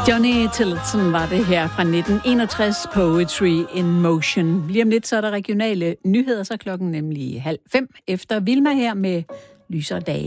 Johnny Tillotson var det her fra 1961, Poetry in Motion. Lige om lidt, så er der regionale nyheder, så klokken nemlig 4:30 efter Vilma her med lysere dage.